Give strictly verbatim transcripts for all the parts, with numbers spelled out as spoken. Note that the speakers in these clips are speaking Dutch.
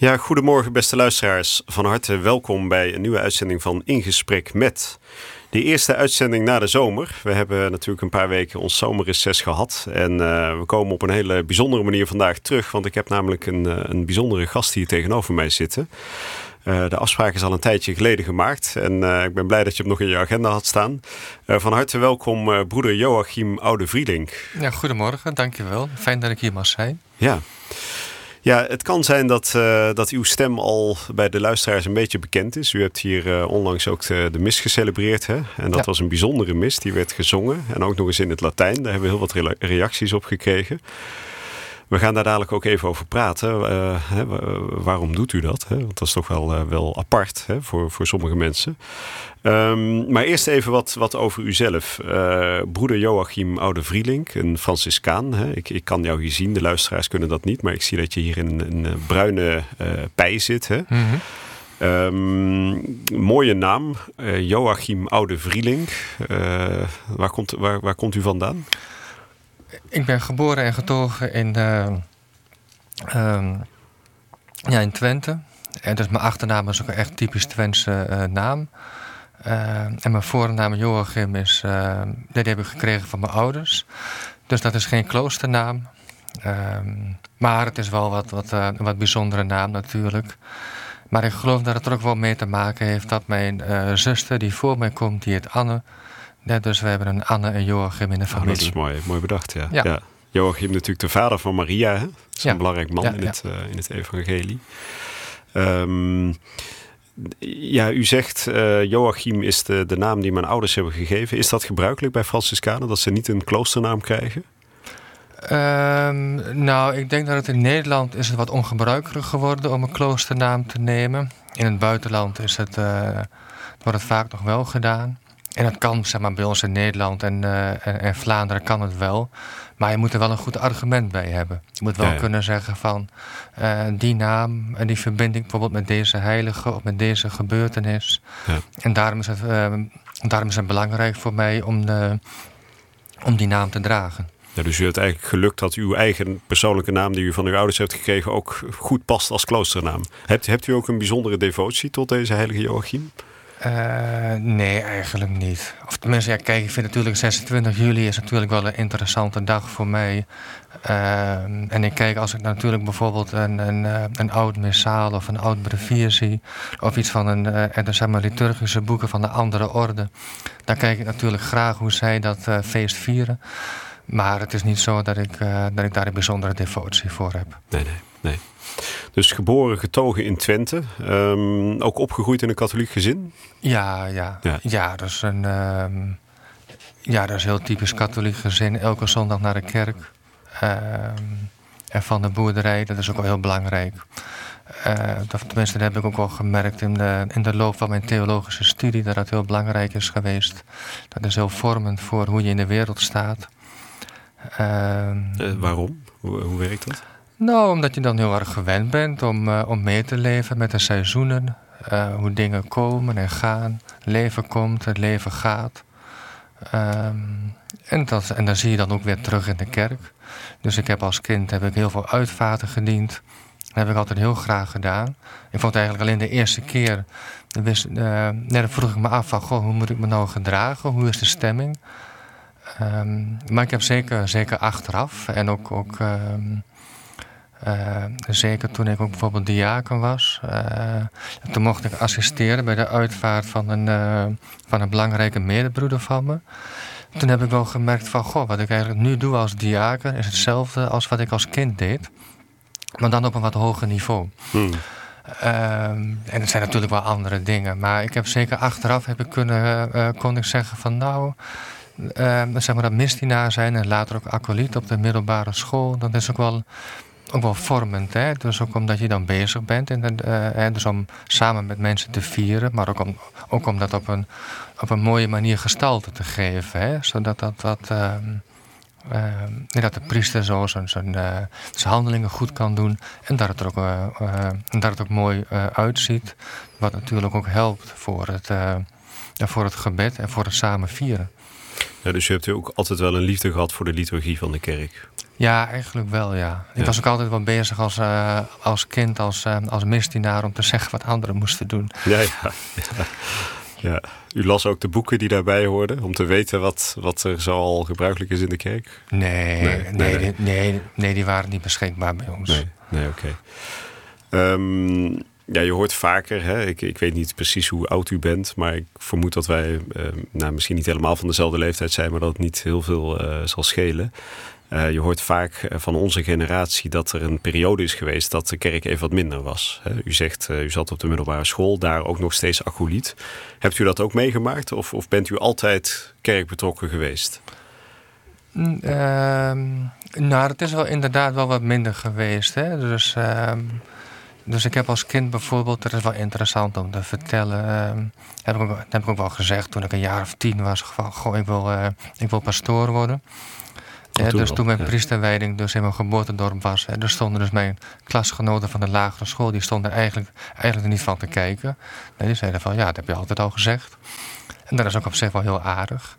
Ja, goedemorgen beste luisteraars. Van harte welkom bij een nieuwe uitzending van In Gesprek Met. De eerste uitzending na de zomer. We hebben natuurlijk een paar weken ons zomerreces gehad. En uh, we komen op een hele bijzondere manier vandaag terug. Want ik heb namelijk een, uh, een bijzondere gast hier tegenover mij zitten. Uh, de afspraak is al een tijdje geleden gemaakt. En uh, ik ben blij dat je hem nog in je agenda had staan. Uh, van harte welkom uh, broeder Joachim Oude-Vrielink. Ja, goedemorgen, dankjewel. Fijn dat ik hier mag zijn. Ja. Ja, het kan zijn dat, uh, dat uw stem al bij de luisteraars een beetje bekend is. U hebt hier uh, onlangs ook de, de mis gecelebreerd. Hè? En dat ja. was een bijzondere mis. Die werd gezongen. En ook nog eens in het Latijn. Daar hebben we heel wat re- reacties op gekregen. We gaan daar dadelijk ook even over praten. Uh, hè, waarom doet u dat? Hè? Want dat is toch wel, uh, wel apart, hè, voor, voor sommige mensen. Um, maar eerst even wat, wat over uzelf. Uh, broeder Joachim Oude-Vrielink, een Franciscaan. Hè? Ik, ik kan jou hier zien, de luisteraars kunnen dat niet. Maar ik zie dat je hier in een, een bruine uh, pij zit. Hè? Mm-hmm. Um, mooie naam, uh, Joachim Oude-Vrielink. Uh, waar, komt, waar, waar komt u vandaan? Ik ben geboren en getogen in, uh, um, ja, in Twente. En dus mijn achternaam is ook een echt typisch Twentse uh, naam. Uh, en mijn voornaam Joachim is, uh, die heb ik gekregen van mijn ouders. Dus dat is geen kloosternaam. Um, maar het is wel wat, wat, uh, een wat bijzondere naam natuurlijk. Maar ik geloof dat het er ook wel mee te maken heeft dat mijn uh, zuster die voor mij komt, die heet Anne. Ja, dus we hebben een Anne en Joachim in de familie. Oh, dat is mooi, mooi bedacht, ja. ja. ja. Joachim natuurlijk de vader van Maria. Hè? Dat is ja. een belangrijk man ja, in, ja. het, uh, in het evangelie. Um, ja, u zegt uh, Joachim is de, de naam die mijn ouders hebben gegeven. Is dat gebruikelijk bij Franciscanen, dat ze niet een kloosternaam krijgen? Um, nou, ik denk dat het in Nederland is het wat ongebruikelijker geworden om een kloosternaam te nemen. In het buitenland is het, uh, wordt het vaak nog wel gedaan. En dat kan, zeg maar, bij ons in Nederland en, uh, en, en Vlaanderen kan het wel. Maar je moet er wel een goed argument bij hebben. Je moet wel ja, ja. kunnen zeggen van uh, die naam en die verbinding bijvoorbeeld met deze heilige of met deze gebeurtenis. Ja. En daarom is, het, uh, daarom is het belangrijk voor mij om, de, om die naam te dragen. Ja, dus u hebt eigenlijk gelukt dat uw eigen persoonlijke naam die u van uw ouders hebt gekregen ook goed past als kloosternaam. Hebt, hebt u ook een bijzondere devotie tot deze heilige Joachim? Uh, nee, eigenlijk niet. Of tenminste, ja, kijk, ik vind natuurlijk zesentwintig juli is natuurlijk wel een interessante dag voor mij. Uh, en ik kijk, als ik natuurlijk bijvoorbeeld een, een, een oud missaal of een oud brevier zie, of iets van een, uh, en zeg maar liturgische boeken van de andere orde, dan kijk ik natuurlijk graag hoe zij dat uh, feest vieren. Maar het is niet zo dat ik, uh, dat ik daar een bijzondere devotie voor heb. Nee, nee, nee. Dus geboren, getogen in Twente. Um, ook opgegroeid in een katholiek gezin? Ja, ja. Ja, ja dat is een, um, ja, dat is een heel typisch katholiek gezin. Elke zondag naar de kerk. Um, en van de boerderij, dat is ook wel heel belangrijk. Uh, dat, tenminste, dat heb ik ook wel gemerkt in de, in de loop van mijn theologische studie, dat dat heel belangrijk is geweest. Dat is heel vormend voor hoe je in de wereld staat. Um, uh, waarom? Hoe, hoe werkt dat? Nou, omdat je dan heel erg gewend bent om, uh, om mee te leven met de seizoenen. Uh, hoe dingen komen en gaan. Leven komt, het leven gaat. Um, en, dat, en dan zie je dan ook weer terug in de kerk. Dus ik heb als kind heb ik heel veel uitvaarten gediend. Dat heb ik altijd heel graag gedaan. Ik vond eigenlijk alleen de eerste keer... Wist, uh, nee, dan vroeg ik me af van, goh, hoe moet ik me nou gedragen? Hoe is de stemming? Um, maar ik heb zeker, zeker achteraf en ook... ook um, Uh, zeker toen ik ook bijvoorbeeld diaken was. Uh, toen mocht ik assisteren bij de uitvaart van een, uh, van een belangrijke medebroeder van me. Toen heb ik wel gemerkt van, goh, wat ik eigenlijk nu doe als diaken is hetzelfde als wat ik als kind deed. Maar dan op een wat hoger niveau. Hmm. Uh, en het zijn natuurlijk wel andere dingen. Maar ik heb zeker achteraf heb ik kunnen, uh, kon ik zeggen van nou... Uh, zeg maar dat misdienaar zijn en later ook acolyt op de middelbare school. Dat is ook wel... Ook wel vormend, hè? Dus ook omdat je dan bezig bent. En, uh, dus om samen met mensen te vieren. Maar ook om, ook om dat op een, op een mooie manier gestalte te geven. Hè? Zodat dat, dat, uh, uh, dat de priester zo zijn, zijn, uh, zijn handelingen goed kan doen. En dat het er ook, uh, uh, en dat het ook mooi uh, uitziet. Wat natuurlijk ook helpt voor het, uh, voor het gebed en voor het samen vieren. Ja, dus je hebt ook altijd wel een liefde gehad voor de liturgie van de kerk. Ja, eigenlijk wel, ja. Ik ja. was ook altijd wel bezig als, uh, als kind, als, uh, als misdienaar... om te zeggen wat anderen moesten doen. Ja, ja, ja. ja. U las ook de boeken die daarbij hoorden... om te weten wat, wat er zo al gebruikelijk is in de kerk? Nee, nee, nee, nee, nee. nee, nee die waren niet beschikbaar bij ons. Nee, nee oké. Okay. Um, ja, je hoort vaker... Hè, ik, ik weet niet precies hoe oud u bent... maar ik vermoed dat wij uh, nou, misschien niet helemaal van dezelfde leeftijd zijn... maar dat het niet heel veel uh, zal schelen... Uh, je hoort vaak van onze generatie dat er een periode is geweest dat de kerk even wat minder was. Hè? U zegt, uh, u zat op de middelbare school, daar ook nog steeds acoliet. Hebt u dat ook meegemaakt of, of bent u altijd kerkbetrokken geweest? Uh, nou, het is wel inderdaad wel wat minder geweest. Hè? Dus, uh, dus ik heb als kind bijvoorbeeld, dat is wel interessant om te vertellen... Uh, heb ik ook, dat heb ik ook wel gezegd toen ik een jaar of tien was... Van, goh, ik wil, uh, ik wil pastoor worden... Ja, dus toen mijn ja. priesterwijding dus in mijn geboortedorp was... Hè, er stonden dus mijn klasgenoten van de lagere school... die stonden eigenlijk, eigenlijk er niet van te kijken. Nee, die zeiden van, ja, dat heb je altijd al gezegd. En dat is ook op zich wel heel aardig.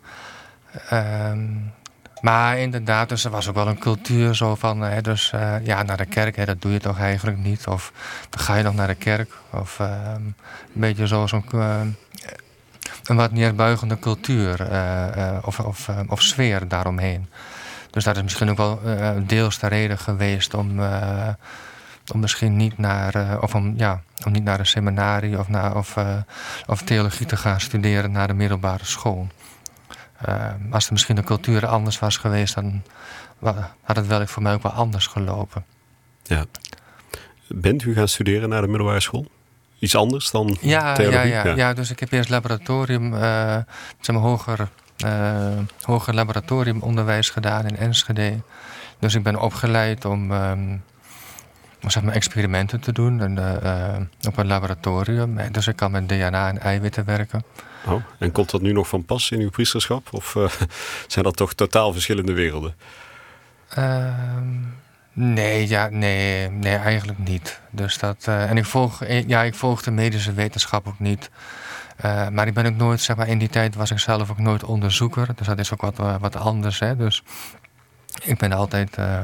Um, maar inderdaad, dus er was ook wel een cultuur zo van... Hè, dus uh, ja, naar de kerk, hè, dat doe je toch eigenlijk niet. Of dan ga je nog naar de kerk. Of uh, een beetje zo, zo'n... Uh, een wat neerbuigende cultuur uh, uh, of, of, uh, of sfeer daaromheen. Dus dat is misschien ook wel uh, deels de reden geweest om, uh, om misschien niet naar, uh, of om, ja, om niet naar een seminarie of, naar, of, uh, of theologie te gaan studeren naar de middelbare school. Uh, als er misschien de cultuur anders was geweest, dan had het wellicht voor mij ook wel anders gelopen. Ja. Bent u gaan studeren naar de middelbare school? Iets anders dan ja, theologie? Ja, ja, ja. ja, dus ik heb eerst laboratorium, uh, zeg maar hoger... Uh, hoger laboratoriumonderwijs gedaan in Enschede. Dus ik ben opgeleid om, um, om zeg maar experimenten te doen en, uh, uh, op een laboratorium. Dus ik kan met D N A en eiwitten werken. Oh, en komt dat nu nog van pas in uw priesterschap? Of uh, zijn dat toch totaal verschillende werelden? Uh, nee, ja, nee, nee, eigenlijk niet. Dus dat, uh, en ik volg, ja, ik volg de medische wetenschap ook niet. Uh, maar ik ben ook nooit, zeg maar, in die tijd was ik zelf ook nooit onderzoeker. Dus dat is ook wat, uh, wat anders. Hè? Dus ik ben altijd, uh,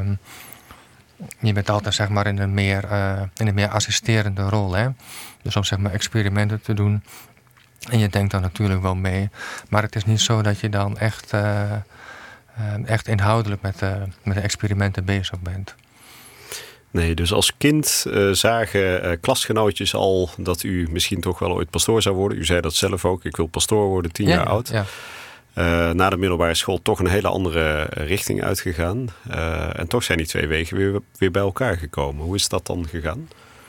je bent altijd, zeg maar, in een meer, uh, in een meer assisterende rol. Hè? Dus om, zeg maar, experimenten te doen. En je denkt dan natuurlijk wel mee. Maar het is niet zo dat je dan echt, uh, uh, echt inhoudelijk met, uh, met de experimenten bezig bent. Nee, dus als kind uh, zagen uh, klasgenootjes al dat u misschien toch wel ooit pastoor zou worden. U zei dat zelf ook, ik wil pastoor worden, tien ja, jaar oud. Ja. Uh, na de middelbare school toch een hele andere richting uitgegaan. Uh, en toch zijn die twee wegen weer, weer bij elkaar gekomen. Hoe is dat dan gegaan?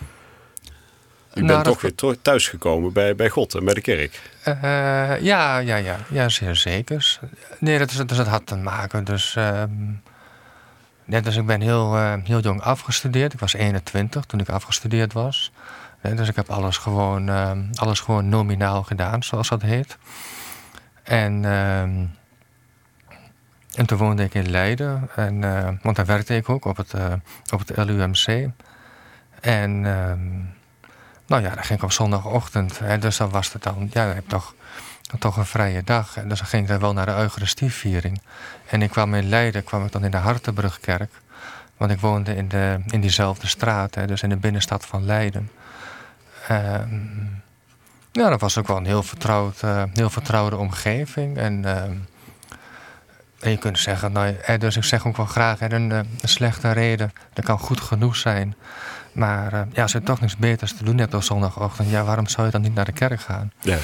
U nou, bent toch weer to- thuisgekomen bij, bij God en bij de kerk. Uh, ja, ja, ja, ja, zeer zeker. Nee, dat, is, dus dat had te maken. Dus... Uh, Ja, dus ik ben heel, uh, heel jong afgestudeerd. Ik was eenentwintig toen ik afgestudeerd was. Ja, dus ik heb alles gewoon, uh, alles gewoon nominaal gedaan, zoals dat heet. En, uh, en toen woonde ik in Leiden. En, uh, want daar werkte ik ook op het, uh, op het L U M C. En uh, nou ja, dan ging ik op zondagochtend. Hè, dus dan was het dan, ja, dan heb je toch... toch een vrije dag. En dus dan ging ik dan wel naar de Eucharistieviering. En ik kwam in Leiden, kwam ik dan in de Hartenbrugkerk. Want ik woonde in, de, in diezelfde straat, hè, dus in de binnenstad van Leiden. Um, ja, dat was ook wel een heel, vertrouwd, uh, heel vertrouwde omgeving. En, uh, en je kunt zeggen, nou, eh, dus ik zeg ook wel graag, hè, een, een slechte reden, dat kan goed genoeg zijn. Maar uh, ja, als je toch niks beters te doen hebt op zondagochtend, ja, waarom zou je dan niet naar de kerk gaan? Ja.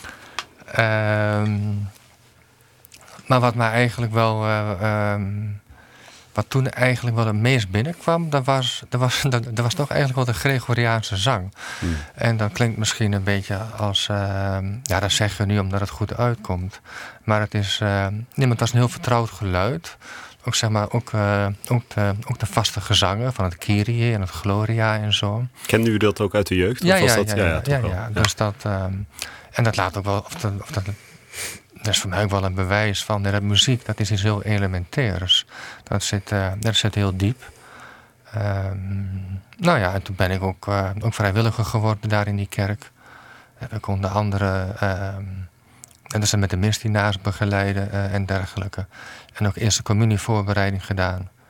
Um, maar wat mij eigenlijk wel, uh, um, wat toen eigenlijk wel het meest binnenkwam, dat was, dat was, dat, dat was toch eigenlijk wel de Gregoriaanse zang. Hmm. En dat klinkt misschien een beetje als, uh, ja, dat zeg je nu omdat het goed uitkomt. Maar het is, uh, nee, maar het was een heel vertrouwd geluid. Ook, zeg maar, ook, uh, ook, de, ook de vaste gezangen van het Kyrie en het Gloria en zo. Kende u dat ook uit de jeugd? Ja, of was ja, dat, ja, ja, ja, ja, ja, ja. ja. Dus dat, um, en dat laat ook wel, of dat, of dat, dat is voor mij ook wel een bewijs van dat muziek, dat is iets heel elementairs. Dat zit, uh, dat zit heel diep. Um, nou ja, en toen ben ik ook, uh, ook vrijwilliger geworden daar in die kerk. En we konden anderen, uh, en dus met de misdienaars begeleiden uh, en dergelijke. En ook eerste communievoorbereiding gedaan.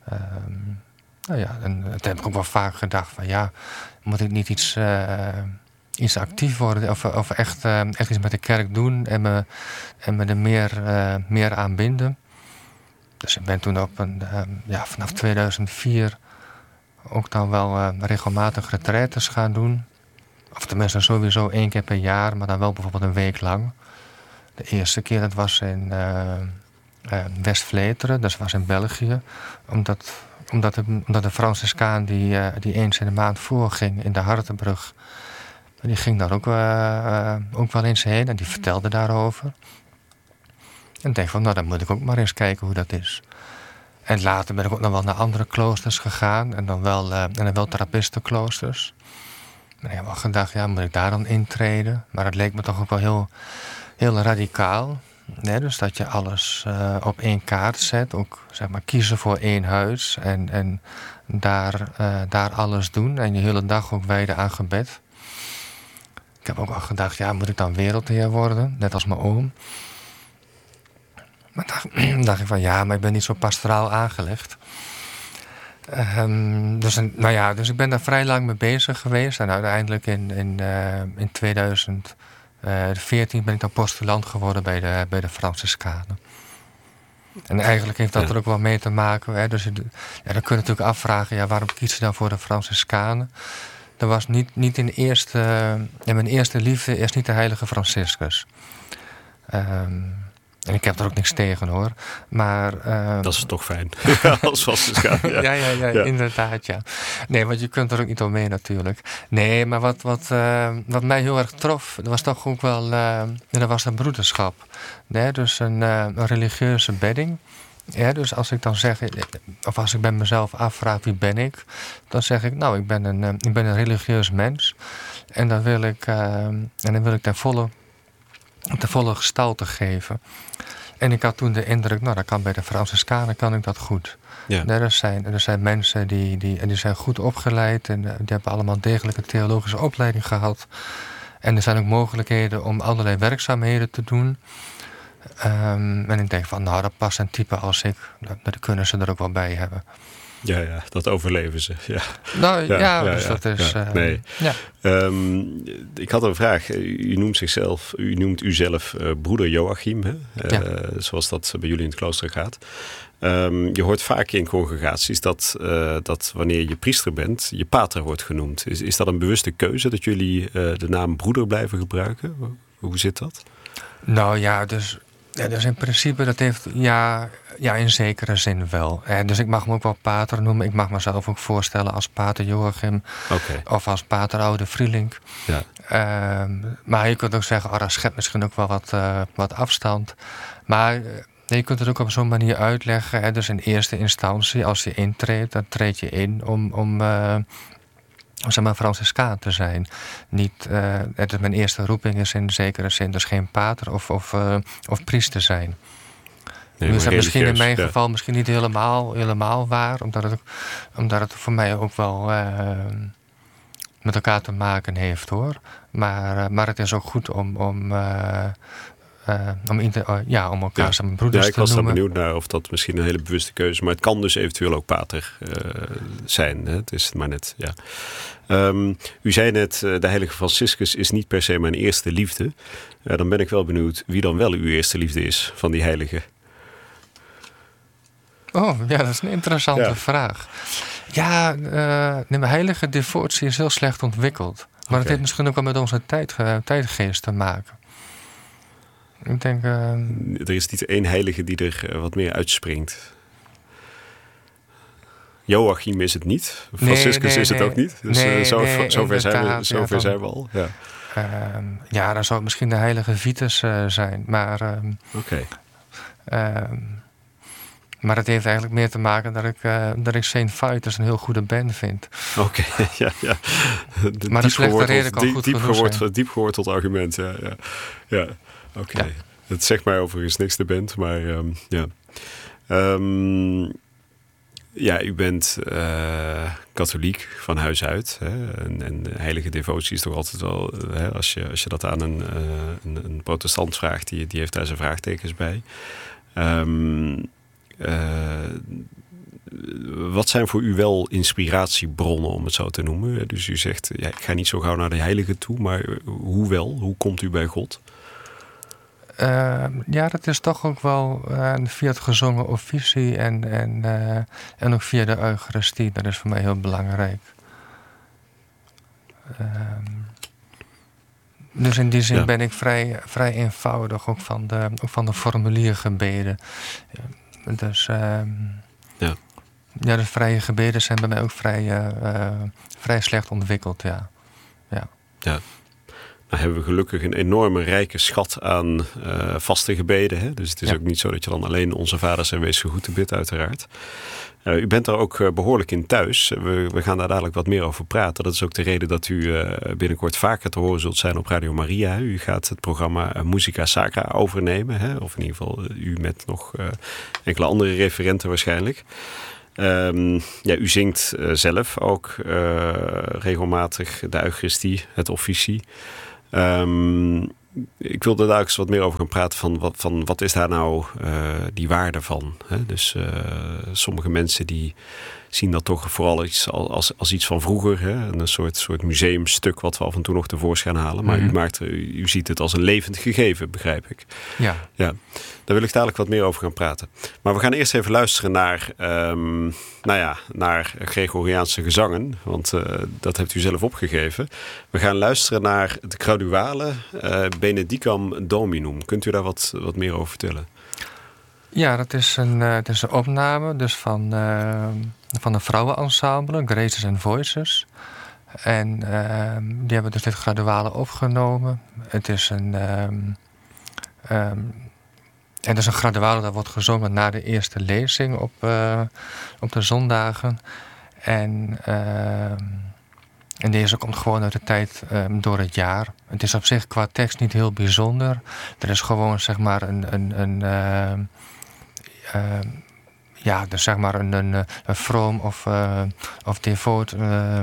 Um, nou ja, en toen heb ik ook wel vaak gedacht van ja, moet ik niet iets, uh, iets actief worden of, of echt, uh, echt iets met de kerk doen en me, en me er meer, uh, meer aan binden. Dus ik ben toen op een, uh, ja, vanaf tweeduizend vier ook dan wel uh, regelmatig retraites gaan doen. Of tenminste sowieso één keer per jaar, maar dan wel bijvoorbeeld een week lang. De eerste keer dat was in uh, uh, West-Vleteren, dat was in België. Omdat, omdat, de, omdat de Franciscaan die, uh, die eens in de maand voorging in de Hartenbrug, die ging daar ook, uh, uh, ook wel eens heen en die vertelde daarover. En ik denk van, nou dan moet ik ook maar eens kijken hoe dat is. En later ben ik ook nog wel naar andere kloosters gegaan. En dan wel, uh, en dan wel trappistenkloosters. En ik heb wel gedacht, ja, moet ik daar dan intreden? Maar het leek me toch ook wel heel, heel radicaal. Nee, dus dat je alles uh, op één kaart zet. Ook zeg maar kiezen voor één huis. En, en daar, uh, daar alles doen. En je hele dag ook wijden aan gebed. Ik heb ook wel gedacht, ja, moet ik dan wereldheer worden? Net als mijn oom. Maar dacht, dacht ik van ja, maar ik ben niet zo pastoraal aangelegd. Um, dus, nou ja, dus ik ben daar vrij lang mee bezig geweest. En uiteindelijk in, in, uh, in tweeduizend veertien ben ik dan postulant geworden bij de, bij de Franciscanen. En eigenlijk heeft dat ja. er ook wel mee te maken. Hè? Dus ja, dan kun je natuurlijk afvragen, ja, waarom kies je dan voor de Franciscanen? Dat was niet, niet in, eerste, in mijn eerste liefde is niet de heilige Franciscus. Um, En ik heb er ook niks tegen hoor. Maar, uh, dat is toch fijn. Als Franciscaan. Ja. ja, ja, ja, ja, inderdaad. Ja. Nee, want je kunt er ook niet omheen natuurlijk. Nee, maar wat, wat, uh, wat mij heel erg trof, dat was toch ook wel. Uh, dat was een broederschap. Nee, dus een, uh, een religieuze bedding. Ja, dus als ik dan zeg, of als ik bij mezelf afvraag wie ben ik, dan zeg ik, nou, ik ben een, uh, ik ben een religieus mens. En dan wil ik, uh, en dan wil ik ten volle. de volle gestalte geven. En ik had toen de indruk, nou, dat kan bij de Franciscanen kan ik dat goed. Ja. Nee, er, zijn, er zijn mensen die, die, die zijn goed opgeleid en die hebben allemaal degelijke theologische opleiding gehad. En er zijn ook mogelijkheden om allerlei werkzaamheden te doen. Um, en ik denk van, nou, dat past een type als ik. Dat, dat kunnen ze er ook wel bij hebben. Ja, ja, dat overleven ze. Ja. Nou ja, ja, ja dus ja, dat is. Ja, uh, nee. Ja. Um, ik had een vraag. U noemt zichzelf, u noemt uzelf uh, broeder Joachim, hè? Uh, ja. Zoals dat bij jullie in het klooster gaat. Um, je hoort vaak in congregaties dat, uh, dat wanneer je priester bent, je pater wordt genoemd. Is, is dat een bewuste keuze dat jullie uh, de naam broeder blijven gebruiken? Hoe zit dat? Nou ja, dus. Ja, dus in principe, dat heeft, ja, ja, in zekere zin wel. En dus ik mag me ook wel pater noemen. Ik mag mezelf ook voorstellen als pater Joachim. Okay. Of als pater Oude Vrielink. Ja. Um, maar je kunt ook zeggen, oh, dat schept misschien ook wel wat, uh, wat afstand. Maar uh, je kunt het ook op zo'n manier uitleggen. Hè. Dus in eerste instantie, als je intreedt, dan treed je in om... om uh, om zeg maar Franciscaan te zijn. Niet, uh, het is mijn eerste roeping is in zekere zin dus geen pater of, of, uh, of priester zijn. Nee, nu is dat misschien in mijn ja. geval misschien niet helemaal, helemaal waar, omdat het, omdat het voor mij ook wel uh, met elkaar te maken heeft hoor. Maar, uh, maar het is ook goed om, om uh, Uh, om, inter, uh, ja, om elkaar ja. zijn broeders ja, ik te was noemen. daar benieuwd naar of dat misschien een hele bewuste keuze is. Maar het kan dus eventueel ook pater uh, zijn. Hè? Het is maar net, ja. Um, u zei net, uh, de heilige Franciscus is niet per se mijn eerste liefde. Uh, dan ben ik wel benieuwd wie dan wel uw eerste liefde is van die heilige. Oh, ja, dat is een interessante ja. vraag. Ja, uh, nee, mijn heilige devotie is heel slecht ontwikkeld. Maar okay. het heeft misschien ook wel met onze tijd, uh, tijdgeest te maken. Ik denk... Uh... Er is niet één heilige die er uh, wat meer uitspringt. Joachim is het niet. Franciscus nee, nee, is het nee. ook niet. Dus nee, uh, zo, nee, zover, zijn we, zover ja, zijn we al. Ja. Uh, ja, dan zou het misschien de heilige Vitus uh, zijn. Maar... Uh, Oké. Okay. Uh, maar het heeft eigenlijk meer te maken dat ik, uh, dat ik Saint Vitus een heel goede band vind. Oké, okay, ja, ja. De maar de slechte reden kan goed diep genoeg gehoord, zijn. Diep geworteld argument, ja. ja. ja. Oké. Okay. Ja. Het zegt mij overigens niks, de band, maar um, ja. Um, ja, u bent uh, katholiek van huis uit. Hè? En, en heilige devotie is toch altijd wel... Hè? Als, je, als je dat aan een, uh, een, een protestant vraagt, die, die heeft daar zijn vraagtekens bij. Um, uh, wat zijn voor u wel inspiratiebronnen, om het zo te noemen? Dus u zegt, ja, ik ga niet zo gauw naar de heilige toe, maar hoe wel? Hoe komt u bij God? Uh, ja, dat is toch ook wel uh, via het gezongen officie en, en, uh, en ook via de Eucharistie. Dat is voor mij heel belangrijk. Uh, dus in die zin ja. ben ik vrij, vrij eenvoudig, ook van de, ook van de formuliergebeden. Dus, uh, ja. ja, de vrije gebeden zijn bij mij ook vrij, uh, uh, vrij slecht ontwikkeld, ja. Ja. ja. Nou hebben we gelukkig een enorme rijke schat aan uh, vaste gebeden. Hè? Dus het is ja. ook niet zo dat je dan alleen Onze Vader zijn wees gegroeten bidt, uiteraard. Uh, u bent daar ook uh, behoorlijk in thuis. We, we gaan daar dadelijk wat meer over praten. Dat is ook de reden dat u uh, binnenkort vaker te horen zult zijn op Radio Maria. Hè? U gaat het programma uh, Musica Sacra overnemen. Hè? Of in ieder geval uh, u met nog uh, enkele andere referenten waarschijnlijk. Um, ja, u zingt uh, zelf ook uh, regelmatig de Eucharistie, het officie. Um, ik wilde daar eens wat meer over gaan praten van wat, van wat is daar nou uh, die waarde van. Hè? Dus uh, sommige mensen die zien dat toch vooral iets als, als, als iets van vroeger. Hè? Een soort, soort museumstuk wat we af en toe nog tevoorschijn halen. Maar mm-hmm. u, maakt, u, u ziet het als een levend gegeven, begrijp ik. Ja. ja. Daar wil ik dadelijk wat meer over gaan praten. Maar we gaan eerst even luisteren naar, um, nou ja, naar Gregoriaanse gezangen. Want uh, dat hebt u zelf opgegeven. We gaan luisteren naar de graduale uh, Benedicam Dominum. Kunt u daar wat, wat meer over vertellen? Ja, dat is een, uh, het is een opname dus van, uh, van een vrouwenensemble, Graces and Voices. En uh, die hebben dus dit graduale opgenomen. Het is een... Um, um, En dat is een graduale dat wordt gezongen na de eerste lezing op, uh, op de zondagen. En, uh, en deze komt gewoon uit de tijd um, door het jaar. Het is op zich qua tekst niet heel bijzonder. Er is gewoon zeg maar een... een, een uh, uh, ja, dus zeg maar een, een, een vroom of, uh, of devoot uh,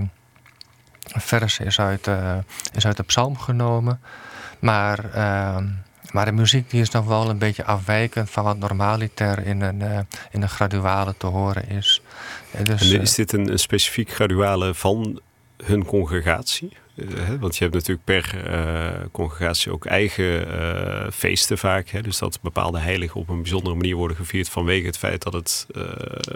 vers is uit, uh, is uit de psalm genomen. Maar... Uh, Maar de muziek die is nog wel een beetje afwijkend van wat normaliter in een, uh, in een graduale te horen is. En dus, en is dit een, een specifiek graduale van hun congregatie? Uh, hè? Want je hebt natuurlijk per uh, congregatie ook eigen uh, feesten vaak. Hè? Dus dat bepaalde heiligen op een bijzondere manier worden gevierd vanwege het feit dat het uh,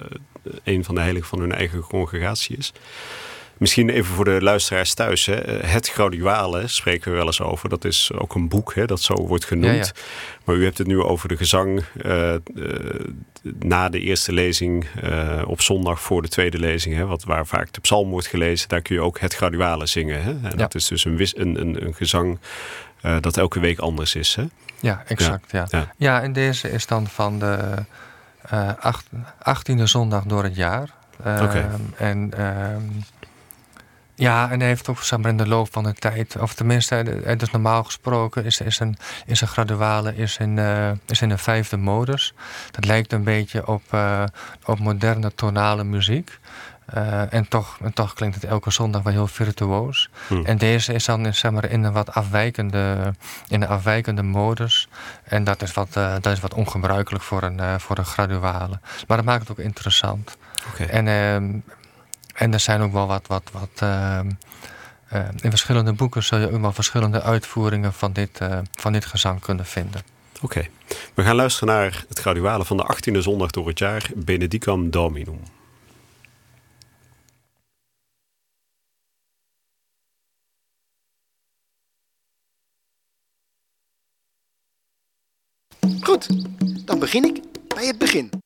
een van de heiligen van hun eigen congregatie is. Misschien even voor de luisteraars thuis. Hè. Het graduale spreken we wel eens over. Dat is ook een boek, hè, dat zo wordt genoemd. Ja, ja. Maar u hebt het nu over de gezang uh, uh, na de eerste lezing uh, op zondag voor de tweede lezing. Hè, wat, waar vaak de psalm wordt gelezen. Daar kun je ook het graduale zingen. Hè. En ja. dat is dus een, een, een, een gezang uh, dat elke week anders is. Hè. Ja, exact. Ja. Ja. Ja. ja, en deze is dan van de uh, acht, achttiende zondag door het jaar. Uh, okay. En... Uh, Ja, en hij heeft ook zeg maar, in de loop van de tijd, of tenminste, het is normaal gesproken, is, is, een, is een graduale is in, uh, is in een vijfde modus. Dat lijkt een beetje op, uh, op moderne tonale muziek. Uh, en, toch, en toch klinkt het elke zondag wel heel virtuoos. Hmm. En deze is dan zeg maar, in een wat afwijkende, in een afwijkende modus. En dat is wat, uh, dat is wat ongebruikelijk voor een, uh, voor een graduale. Maar dat maakt het ook interessant. Okay. En... Uh, En er zijn ook wel wat... wat, wat uh, uh, in verschillende boeken zul je ook wel verschillende uitvoeringen van dit, uh, van dit gezang kunnen vinden. Oké. Okay. We gaan luisteren naar het graduale van de achttiende zondag door het jaar, Benedicam Dominum. Goed, dan begin ik bij het begin.